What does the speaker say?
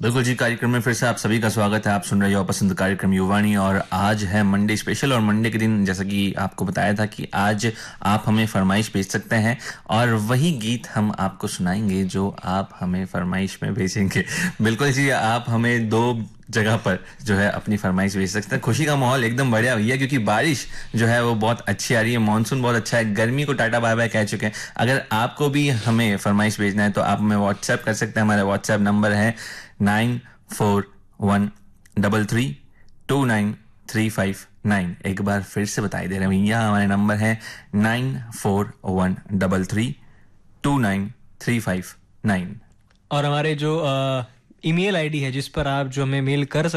बिल्कुल जी, कार्यक्रम में फिर से आप सभी का स्वागत है। आप सुन रहे हो पसंद कार्यक्रम युवाणी और आज है मंडे स्पेशल। और मंडे के दिन जैसा कि आपको बताया था कि आज आप हमें फरमाइश भेज सकते हैं और वही गीत हम आपको सुनाएंगे जो आप हमें फरमाइश में भेजेंगे। बिल्कुल जी, आप हमें दो जगह पर जो है अपनी फरमाइश भेज सकते हैं। खुशी का माहौल एकदम बढ़िया भैया, क्योंकि बारिश जो है वो बहुत अच्छी आ रही है, मानसून बहुत अच्छा है, गर्मी को टाटा बाय बाय कह चुके हैं। अगर आपको भी हमें फरमाइश भेजना है तो आप हमें व्हाट्सएप कर सकते हैं। हमारा व्हाट्सएप नंबर है 9413329359। एक बार फिर से बताई दे रहे हैं भैया, हमारे नंबर है 9413329359। और हमारे जो ईमेल आईडी है जिस पर आप जो हमें मेल कर